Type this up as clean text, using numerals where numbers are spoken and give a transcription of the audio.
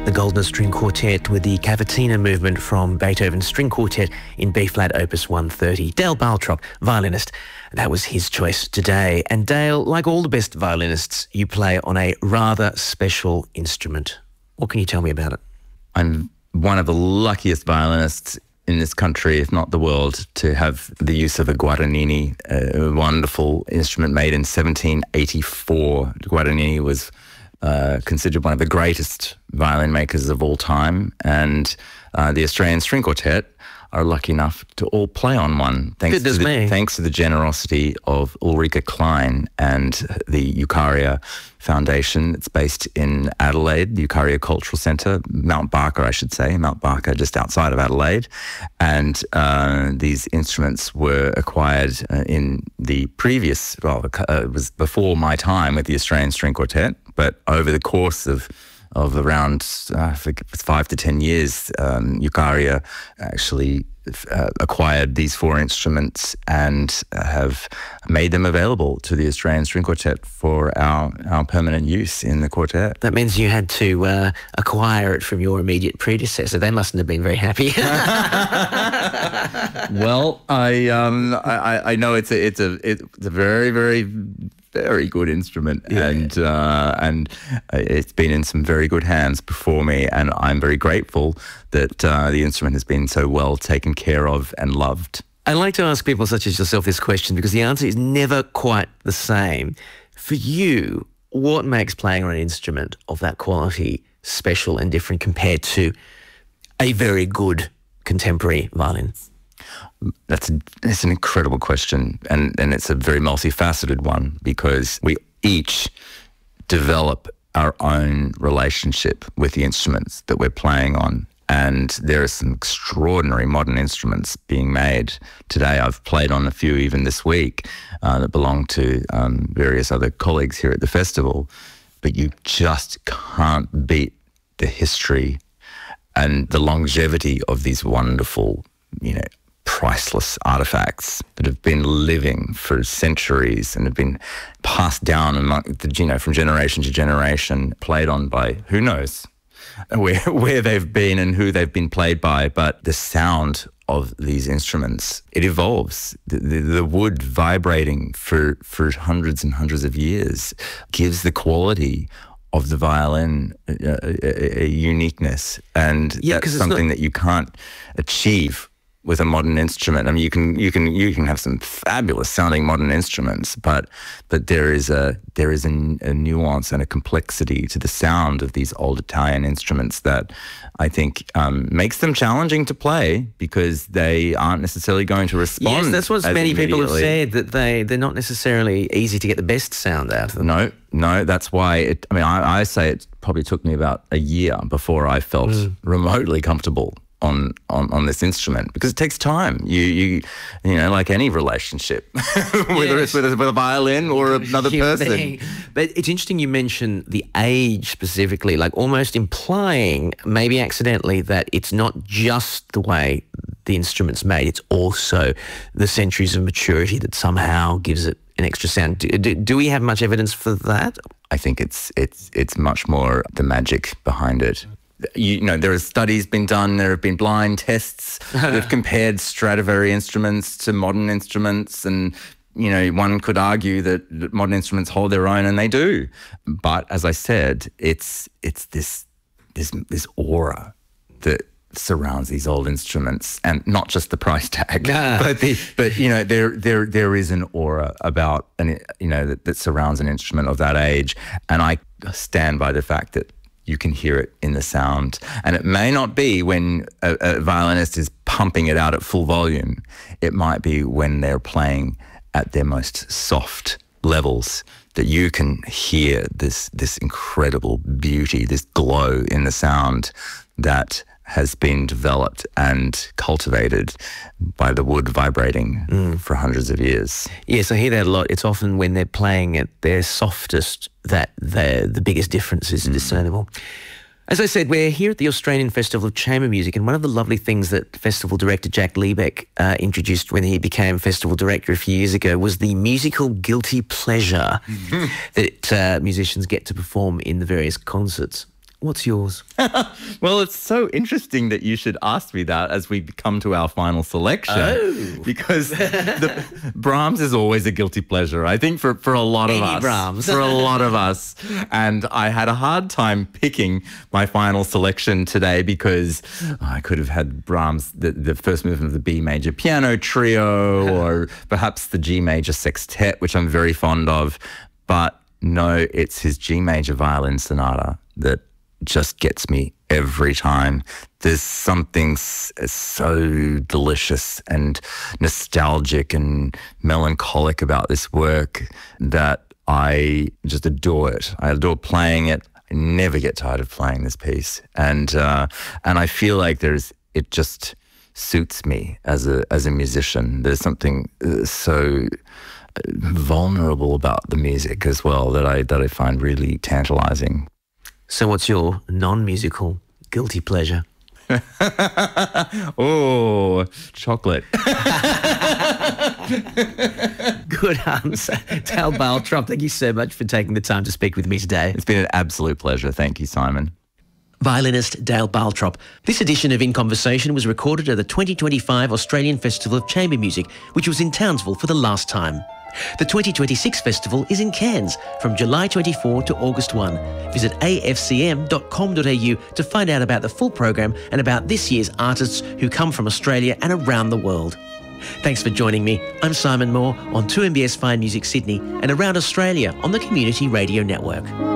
The Goldner String Quartet with the Cavatina movement from Beethoven's String Quartet in B-flat Opus 130. Dale Baltrop, violinist. That was his choice today. And Dale, like all the best violinists, you play on a rather special instrument. What can you tell me about it? I'm one of the luckiest violinists in this country, if not the world, to have the use of a Guadagnini, a wonderful instrument made in 1784. Guadagnini was considered one of the greatest violin makers of all time, and the Australian String Quartet are lucky enough to all play on one, thanks to the generosity of Ulrika Klein and the Eucharia Foundation. It's based in Adelaide, the Eucharia Cultural Centre, Mount Barker, just outside of Adelaide. And these instruments were acquired in the previous, it was before my time with the Australian String Quartet, but over the course of around, I think it was 5 to 10 years, Eucharia actually acquired these 4 instruments and have made them available to the Australian String Quartet for our permanent use in the quartet. That means you had to acquire it from your immediate predecessor. They mustn't have been very happy. Well, I know it's a very, very, very good instrument, and it's been in some very good hands before me, and I'm very grateful that the instrument has been so well taken care of and loved. I like to ask people such as yourself this question because the answer is never quite the same. For you, what makes playing on an instrument of that quality special and different compared to a very good contemporary violin? It's an incredible question, and it's a very multifaceted one, because we each develop our own relationship with the instruments that we're playing on. And there are some extraordinary modern instruments being made today. I've played on a few even this week that belong to various other colleagues here at the festival. But you just can't beat the history and the longevity of these wonderful, priceless artifacts that have been living for centuries and have been passed down from generation to generation, played on by who knows where they've been and who they've been played by. But the sound of these instruments, it evolves. The wood vibrating for hundreds and hundreds of years gives the quality of the violin a uniqueness, and that's something that you can't achieve with a modern instrument. I mean, you can have some fabulous sounding modern instruments, but there is a nuance and a complexity to the sound of these old Italian instruments that I think makes them challenging to play, because they aren't necessarily going to respond. Yes, that's what many people have said, that they're not necessarily easy to get the best sound out of them. No, that's why I say it probably took me about a year before I felt remotely comfortable on this instrument, because it takes time. You like any relationship, whether it's with a violin or another person. But it's interesting you mention the age specifically, like almost implying, maybe accidentally, that it's not just the way the instrument's made, it's also the centuries of maturity that somehow gives it an extra sound. Do we have much evidence for that? I think it's much more the magic behind it. There are studies been done, there have been blind tests that have compared Stradivari instruments to modern instruments, and one could argue that modern instruments hold their own, and they do. But as I said, it's this aura that surrounds these old instruments, and not just the price tag, but there is an aura about that surrounds an instrument of that age, and I stand by the fact that you can hear it in the sound. And it may not be when a violinist is pumping it out at full volume. It might be when they're playing at their most soft levels that you can hear this incredible beauty, this glow in the sound that has been developed and cultivated by the wood vibrating for hundreds of years. Yes, I hear that a lot. It's often when they're playing at their softest that the biggest difference is discernible. As I said, we're here at the Australian Festival of Chamber Music, and one of the lovely things that festival director Jack Liebeck introduced when he became festival director a few years ago was the musical guilty pleasure that musicians get to perform in the various concerts. What's yours? Well, it's so interesting that you should ask me that as we come to our final selection. Oh. Because Brahms is always a guilty pleasure, I think, for a lot of us. Brahms. For a lot of us. And I had a hard time picking my final selection today because I could have had Brahms, the first movement of the B major piano trio, or perhaps the G major sextet, which I'm very fond of. But no, it's his G major violin sonata that just gets me every time. There's something so delicious and nostalgic and melancholic about this work that I just adore it. I adore playing it. I never get tired of playing this piece, and I feel like it just suits me as a musician. There's something so vulnerable about the music as well that I find really tantalizing. So what's your non-musical guilty pleasure? Oh, chocolate. Good answer. Dale Baltrop, thank you so much for taking the time to speak with me today. It's been an absolute pleasure. Thank you, Simon. Violinist Dale Baltrop. This edition of In Conversation was recorded at the 2025 Australian Festival of Chamber Music, which was in Townsville for the last time. The 2026 festival is in Cairns from July 24 to August 1. Visit afcm.com.au to find out about the full program and about this year's artists who come from Australia and around the world. Thanks for joining me. I'm Simon Moore on 2MBS Fine Music Sydney and around Australia on the Community Radio Network.